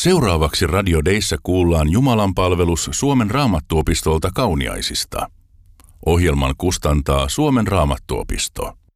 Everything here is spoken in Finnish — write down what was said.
Seuraavaksi Radio Dayssä kuullaan Jumalanpalvelus Suomen Raamattuopistolta Kauniaisista. Ohjelman kustantaa Suomen Raamattuopisto.